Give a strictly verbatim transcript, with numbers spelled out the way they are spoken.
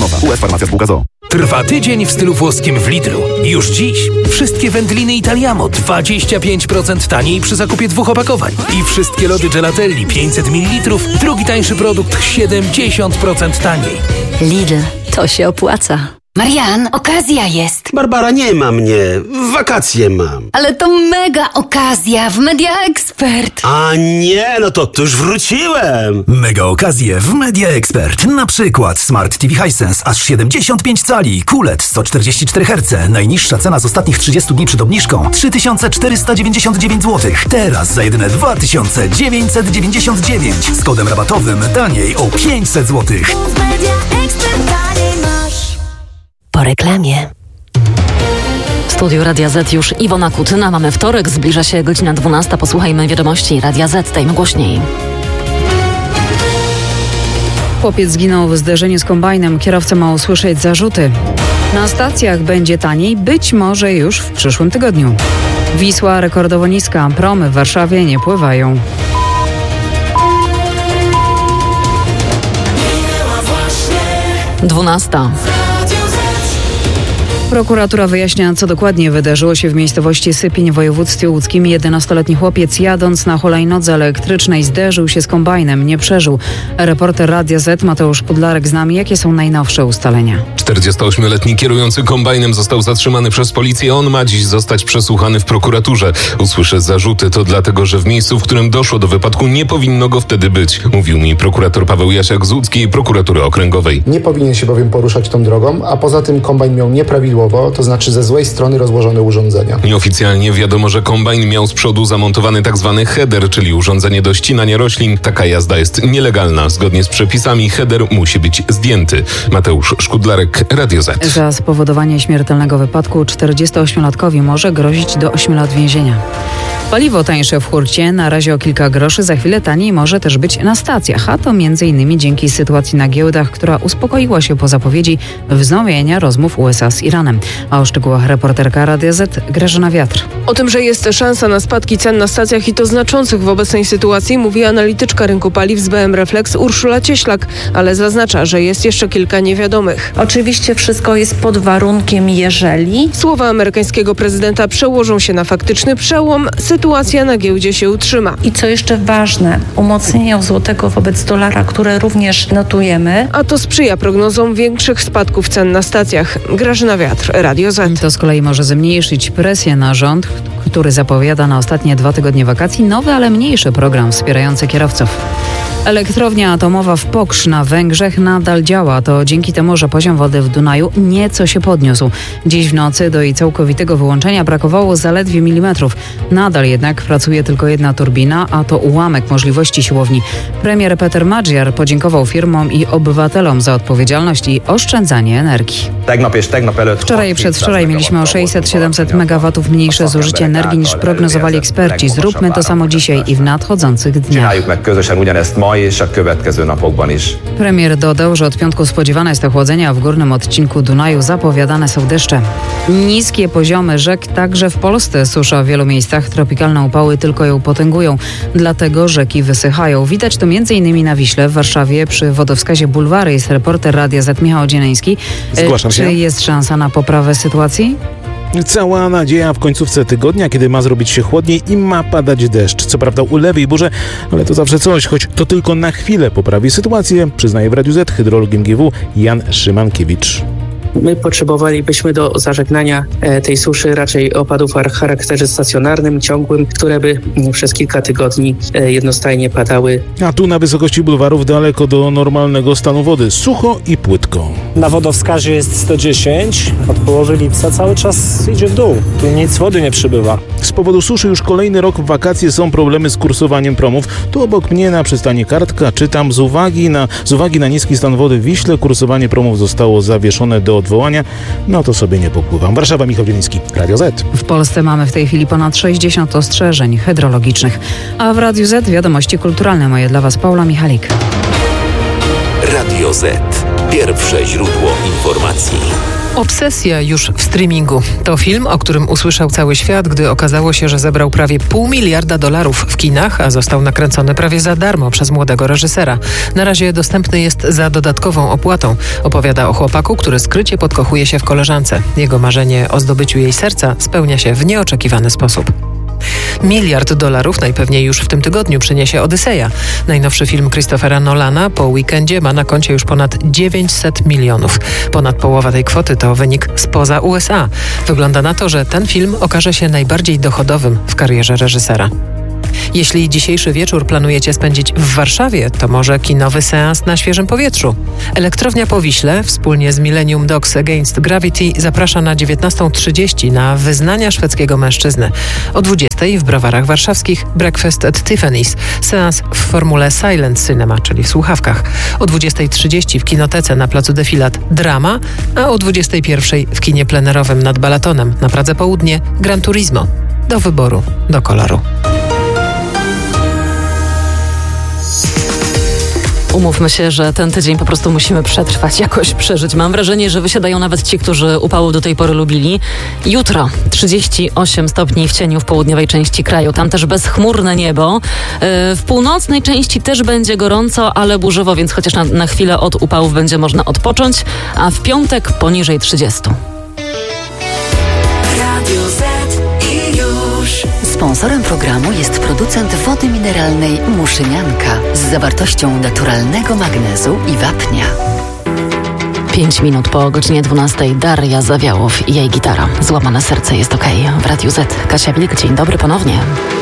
Tarnowa. U S Farmacja Spółka z o o. Trwa tydzień w stylu włoskim w Lidlu. Już dziś wszystkie wędliny Italiamo dwadzieścia pięć procent taniej przy zakupie dwóch opakowań. I wszystkie lody Gelatelli pięćset mililitrów, drugi tańszy produkt siedemdziesiąt procent taniej. Lidl, to się opłaca. Marian, okazja jest. Barbara, nie ma mnie. W wakacje mam. Ale to mega okazja w Media Expert. A nie, no to, to już wróciłem. Mega okazje w Media Expert. Na przykład Smart T V Hisense aż siedemdziesiąt pięć cali, Q L E D sto czterdzieści cztery herce. Najniższa cena z ostatnich trzydziestu dni przed obniżką trzy tysiące czterysta dziewięćdziesiąt dziewięć złotych. Teraz za jedyne dwa tysiące dziewięćset dziewięćdziesiąt dziewięć. Z kodem rabatowym taniej o pięćset złotych. Po reklamie. W studiu Radia Z już Iwona Kutyna. Mamy wtorek, zbliża się godzina dwunasta. Posłuchajmy wiadomości Radia Z, dajmy głośniej. Chłopiec zginął w zderzeniu z kombajnem. Kierowca ma usłyszeć zarzuty. Na stacjach będzie taniej, być może już w przyszłym tygodniu. Wisła rekordowo niska. Promy w Warszawie nie pływają. Dwunasta. Prokuratura wyjaśnia, co dokładnie wydarzyło się w miejscowości Sypień w województwie łódzkim. jedenastoletni chłopiec, jadąc na hulajnodze elektrycznej, zderzył się z kombajnem. Nie przeżył. Reporter Radia Z Mateusz Kudlarek z nami. Jakie są najnowsze ustalenia? czterdziestoośmioletni kierujący kombajnem został zatrzymany przez policję. On ma dziś zostać przesłuchany w prokuraturze. Usłyszę zarzuty. To dlatego, że w miejscu, w którym doszło do wypadku, nie powinno go wtedy być. Mówił mi prokurator Paweł Jasiak z łódzkiej prokuratury okręgowej. Nie powinien się bowiem poruszać tą drogą, a poza tym kombajn miał nieprawidłowo, to znaczy ze złej strony rozłożone urządzenia. Nieoficjalnie wiadomo, że kombajn miał z przodu zamontowany tzw. header, czyli urządzenie do ścinania roślin. Taka jazda jest nielegalna. Zgodnie z przepisami header musi być zdjęty. Mateusz Szkudlarek, Radio Z. Za spowodowanie śmiertelnego wypadku czterdziestoośmiolatkowi może grozić do ośmiu lat więzienia. Paliwo tańsze w hurcie, na razie o kilka groszy, za chwilę taniej może też być na stacjach, a to między innymi dzięki sytuacji na giełdach, która uspokoiła się po zapowiedzi wznowienia rozmów U S A z Iranem. A o szczegółach reporterka Radia Z Grażyna Wiatr. O tym, że jest szansa na spadki cen na stacjach i to znaczących w obecnej sytuacji, mówi analityczka rynku paliw z B M Reflex Urszula Cieślak, ale zaznacza, że jest jeszcze kilka niewiadomych. Oczywiście wszystko jest pod warunkiem, jeżeli... Słowa amerykańskiego prezydenta przełożą się na faktyczny przełom, sytuacja na giełdzie się utrzyma. I co jeszcze ważne, umocnienia złotego wobec dolara, które również notujemy. A to sprzyja prognozom większych spadków cen na stacjach. Grażyna Wiatr, Radio Z. To z kolei może zmniejszyć presję na rząd, który zapowiada na ostatnie dwa tygodnie wakacji nowy, ale mniejszy program wspierający kierowców. Elektrownia atomowa w Pokrzz na Węgrzech nadal działa. To dzięki temu, że poziom wody w Dunaju nieco się podniósł. Dziś w nocy do jej całkowitego wyłączenia brakowało zaledwie milimetrów. Nadal jednak pracuje tylko jedna turbina, a to ułamek możliwości siłowni. Premier Peter Magyar podziękował firmom i obywatelom za odpowiedzialność i oszczędzanie energii. Wczoraj i przedwczoraj mieliśmy o sześćset siedemset megawatów mniejsze zużycie energii niż prognozowali eksperci. Zróbmy to samo dzisiaj i w nadchodzących dniach. Premier dodał, że od piątku spodziewane jest ochłodzenie, a w górnym odcinku Dunaju zapowiadane są deszcze. Niskie poziomy rzek także w Polsce. Susza w wielu miejscach, tropikalne upały tylko ją potęgują. Dlatego rzeki wysychają. Widać to między innymi na Wiśle, w Warszawie przy wodowskazie Bulwary. Jest reporter Radia Z Michał Dzieleński. Zgłaszam się. Czy jest szansa na poprawę sytuacji? Cała nadzieja w końcówce tygodnia, kiedy ma zrobić się chłodniej i ma padać deszcz. Co prawda ulewy i burze, ale to zawsze coś, choć to tylko na chwilę poprawi sytuację, przyznaje w Radiu Z hydrolog M G W Jan Szymankiewicz. My potrzebowalibyśmy do zażegnania tej suszy raczej opadów o charakterze stacjonarnym, ciągłym, które by przez kilka tygodni jednostajnie padały. A tu na wysokości bulwarów daleko do normalnego stanu wody. Sucho i płytko. Na wodowskazie jest sto dziesięć. Od połowy lipca cały czas idzie w dół. Tu nic wody nie przybywa. Z powodu suszy już kolejny rok w wakacje są problemy z kursowaniem promów. Tu obok mnie na przystani Kartka czytam, z uwagi na, z uwagi na niski stan wody w Wiśle kursowanie promów zostało zawieszone do odwołania. No to sobie nie popływam. Warszawa, Michał Dzieliński, Radio Z. W Polsce mamy w tej chwili ponad sześćdziesiąt ostrzeżeń hydrologicznych. A w Radiu Z wiadomości kulturalne. Moje dla Was Paula Michalik. Radio Z. Pierwsze źródło informacji. Obsesja już w streamingu. To film, o którym usłyszał cały świat, gdy okazało się, że zebrał prawie pół miliarda dolarów w kinach, a został nakręcony prawie za darmo przez młodego reżysera. Na razie dostępny jest za dodatkową opłatą. Opowiada o chłopaku, który skrycie podkochuje się w koleżance. Jego marzenie o zdobyciu jej serca spełnia się w nieoczekiwany sposób. Miliard dolarów najpewniej już w tym tygodniu przyniesie Odyseja. Najnowszy film Christophera Nolana po weekendzie ma na koncie już ponad dziewięćset milionów. Ponad połowa tej kwoty to wynik spoza U S A. Wygląda na to, że ten film okaże się najbardziej dochodowym w karierze reżysera. Jeśli dzisiejszy wieczór planujecie spędzić w Warszawie, to może kinowy seans na świeżym powietrzu. Elektrownia po Wiśle wspólnie z Millennium Dogs Against Gravity zaprasza na dziewiętnasta trzydzieści na wyznania szwedzkiego mężczyzny. O dwudziestej w browarach warszawskich Breakfast at Tiffany's, seans w formule Silent Cinema, czyli w słuchawkach. O dwudziestej trzydzieści w kinotece na placu Defilat Drama, a o dwudziestej pierwszej w kinie plenerowym nad Balatonem na Pradze Południe Gran Turismo. Do wyboru, do koloru. Umówmy się, że ten tydzień po prostu musimy przetrwać, jakoś przeżyć. Mam wrażenie, że wysiadają nawet ci, którzy upału do tej pory lubili. Jutro trzydzieści osiem stopni w cieniu w południowej części kraju. Tam też bezchmurne niebo. W północnej części też będzie gorąco, ale burzowo, więc chociaż na, na chwilę od upałów będzie można odpocząć. A w piątek poniżej trzydziestu. Sponsorem programu jest producent wody mineralnej Muszynianka z zawartością naturalnego magnezu i wapnia. Pięć minut po godzinie dwunastej Daria Zawiałow i jej gitara. Złamane serce jest okej. W Radiu Z. Kasia Wilk, dzień dobry ponownie.